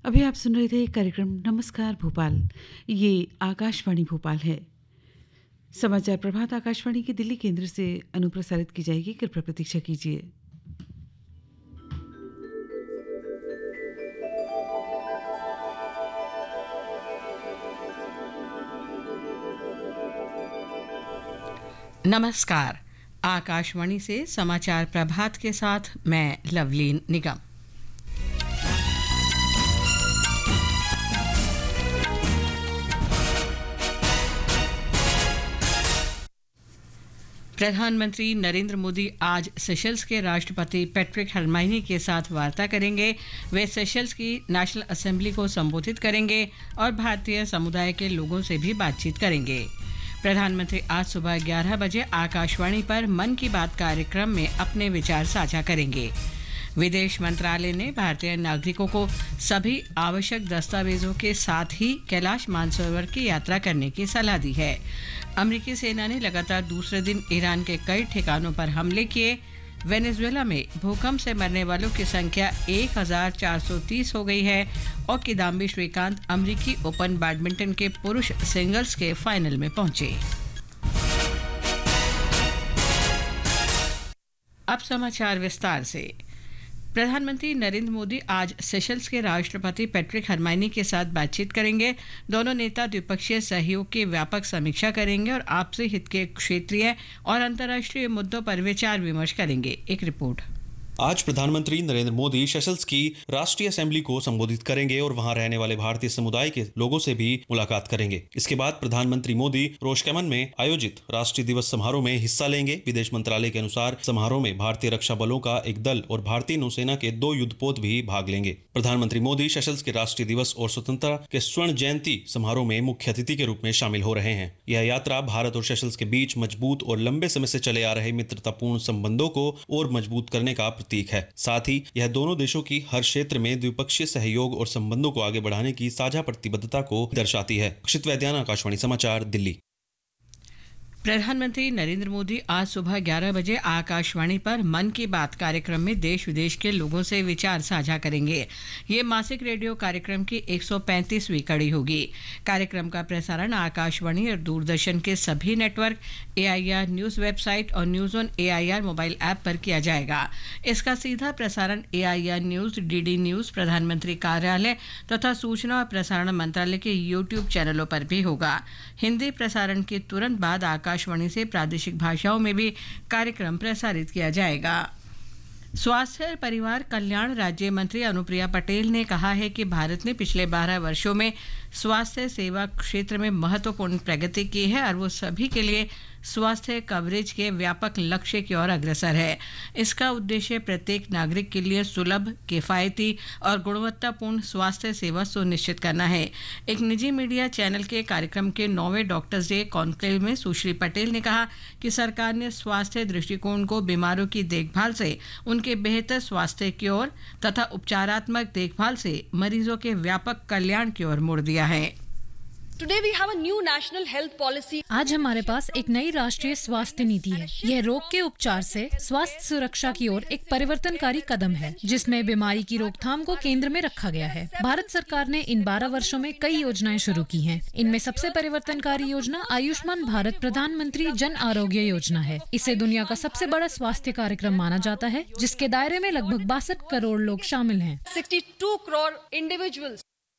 अभी आप सुन रहे थे कार्यक्रम नमस्कार भोपाल। ये आकाशवाणी भोपाल है। समाचार प्रभात आकाशवाणी के दिल्ली केंद्र से अनुप्रसारित की जाएगी। कृपया प्रतीक्षा कीजिए। नमस्कार। आकाशवाणी से समाचार प्रभात के साथ मैं लवलीन निगम। प्रधानमंत्री नरेंद्र मोदी आज सेशल्स के राष्ट्रपति पैट्रिक हरमाइनी के साथ वार्ता करेंगे। वे सेशल्स की नेशनल असेंबली को संबोधित करेंगे और भारतीय समुदाय के लोगों से भी बातचीत करेंगे। प्रधानमंत्री आज सुबह 11 बजे आकाशवाणी पर मन की बात कार्यक्रम में अपने विचार साझा करेंगे। विदेश मंत्रालय ने भारतीय नागरिकों को सभी आवश्यक दस्तावेजों के साथ ही कैलाश मानसरोवर की यात्रा करने की सलाह दी है। अमेरिकी सेना ने लगातार दूसरे दिन ईरान के कई ठिकानों पर हमले किए। वेनेजुएला में भूकंप से मरने वालों की संख्या 1430 हो गई है और किदाम्बी श्रीकांत अमेरिकी ओपन बैडमिंटन के पुरुष सिंगल्स के फाइनल में पहुंचे। अब समाचार विस्तार से। प्रधानमंत्री नरेंद्र मोदी आज सेशल्स के राष्ट्रपति पैट्रिक हरमाइनी के साथ बातचीत करेंगे। दोनों नेता द्विपक्षीय सहयोग की व्यापक समीक्षा करेंगे और आपसी हित के क्षेत्रीय और अंतर्राष्ट्रीय मुद्दों पर विचार विमर्श करेंगे। एक रिपोर्ट। आज प्रधानमंत्री नरेंद्र मोदी सेशल्स की राष्ट्रीय असेंबली को संबोधित करेंगे और वहां रहने वाले भारतीय समुदाय के लोगों से भी मुलाकात करेंगे। इसके बाद प्रधानमंत्री मोदी रोशकेमन में आयोजित राष्ट्रीय दिवस समारोह में हिस्सा लेंगे। विदेश मंत्रालय के अनुसार समारोह में भारतीय रक्षा बलों का एक दल और भारतीय नौसेना के 2 युद्धपोत भी भाग लेंगे। प्रधानमंत्री मोदी सेशल्स के राष्ट्रीय दिवस और स्वतंत्रता के स्वर्ण जयंती समारोह में मुख्य अतिथि के रूप में शामिल हो रहे हैं। यह यात्रा भारत और सेशल्स के बीच मजबूत और लंबे समय से चले आ रहे मित्रतापूर्ण संबंधों को और मजबूत करने का प्रतीक है। साथ ही यह दोनों देशों की हर क्षेत्र में द्विपक्षीय सहयोग और संबंधों को आगे बढ़ाने की साझा प्रतिबद्धता को दर्शाती है। अक्षित वैद्यान, आकाशवाणी समाचार, दिल्ली। प्रधानमंत्री नरेंद्र मोदी आज सुबह 11 बजे आकाशवाणी पर मन की बात कार्यक्रम में देश विदेश के लोगों से विचार साझा करेंगे। ये मासिक रेडियो कार्यक्रम की 135वीं कड़ी होगी। कार्यक्रम का प्रसारण आकाशवाणी और दूरदर्शन के सभी नेटवर्क, AIR न्यूज वेबसाइट और news on AIR mobile app पर किया जाएगा। इसका सीधा प्रसारण AIR न्यूज, DD न्यूज, प्रधानमंत्री कार्यालय तथा सूचना और प्रसारण मंत्रालय के YouTube चैनलों पर भी होगा। हिंदी प्रसारण के तुरंत बाद आकाशवाणी से प्रादेशिक भाषाओं में भी कार्यक्रम प्रसारित किया जाएगा। स्वास्थ्य और परिवार कल्याण राज्य मंत्री अनुप्रिया पटेल ने कहा है कि भारत ने पिछले 12 वर्षों में स्वास्थ्य सेवा क्षेत्र में महत्वपूर्ण प्रगति की है और वो सभी के लिए स्वास्थ्य कवरेज के व्यापक लक्ष्य की ओर अग्रसर है। इसका उद्देश्य प्रत्येक नागरिक के लिए सुलभ, किफायती और गुणवत्तापूर्ण स्वास्थ्य सेवा सुनिश्चित करना है। एक निजी मीडिया चैनल के कार्यक्रम के 9वें डॉक्टर्स डे कॉन्क्लेव में सुश्री पटेल ने कहा कि सरकार ने स्वास्थ्य दृष्टिकोण को बीमारों की देखभाल से उनके बेहतर स्वास्थ्य की ओर तथा उपचारात्मक देखभाल से मरीजों के व्यापक कल्याण की ओर मोड़ दिया है। Today we have a new national health policy. आज हमारे पास एक नई राष्ट्रीय स्वास्थ्य नीति है। यह रोग के उपचार से स्वास्थ्य सुरक्षा की ओर एक परिवर्तनकारी कदम है, जिसमें बीमारी की रोकथाम को केंद्र में रखा गया है। भारत सरकार ने इन 12 वर्षों में कई योजनाएं शुरू की हैं। इनमें सबसे परिवर्तनकारी योजना आयुष्मान भारत प्रधानमंत्री जन आरोग्य योजना है। इसे दुनिया का सबसे बड़ा स्वास्थ्य कार्यक्रम माना जाता है, जिसके दायरे में लगभग 62 करोड़ लोग शामिल हैं। 62 crore individuals.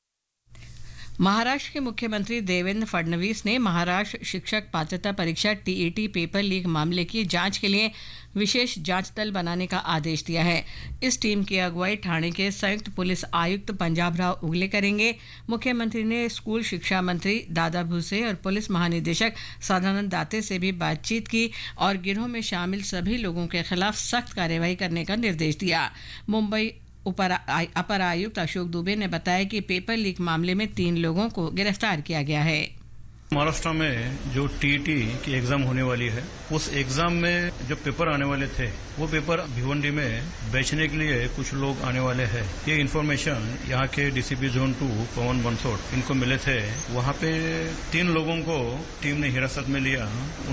महाराष्ट्र के मुख्यमंत्री देवेंद्र फडणवीस ने महाराष्ट्र शिक्षक पात्रता परीक्षा TET पेपर लीक मामले की जांच के लिए विशेष जांच दल बनाने का आदेश दिया है। इस टीम की अगुवाई ठाणे के संयुक्त पुलिस आयुक्त पंजाब राव उगले करेंगे। मुख्यमंत्री ने स्कूल शिक्षा मंत्री दादा भूसे और पुलिस महानिदेशक सदानंद दाते से भी बातचीत की और गिरोह में शामिल सभी लोगों के खिलाफ सख्त कार्रवाई करने का निर्देश दिया। मुंबई अपर आयुक्त अशोक दुबे ने बताया कि पेपर लीक मामले में 3 लोगों को गिरफ्तार किया गया है। महाराष्ट्र में जो TET की एग्जाम होने वाली है, उस एग्जाम में जो पेपर आने वाले थे, वो पेपर भिवंडी में बेचने के लिए कुछ लोग आने वाले हैं। ये इन्फॉर्मेशन यहाँ के DCP जोन 2 पवन बंसोड़ इनको मिले थे। वहाँ पे 3 लोगों को टीम ने हिरासत में लिया।